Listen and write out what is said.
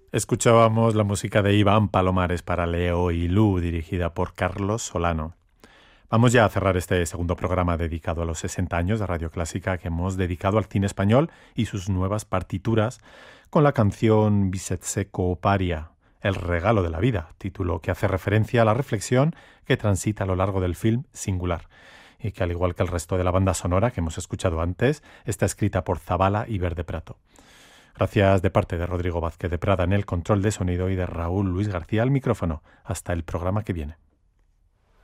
Escuchábamos la música de Iván Palomares para Leo y Lu, dirigida por Carlos Solano. Vamos ya a cerrar este segundo programa dedicado a los 60 años de Radio Clásica que hemos dedicado al cine español y sus nuevas partituras con la canción Bisetseco Paria, El regalo de la vida, título que hace referencia a la reflexión que transita a lo largo del film Singular y que, al igual que el resto de la banda sonora que hemos escuchado antes, está escrita por Zabala y Verde Prato. Gracias de parte de Rodrigo Vázquez de Prada en el control de sonido y de Raúl Luis García al micrófono. Hasta el programa que viene.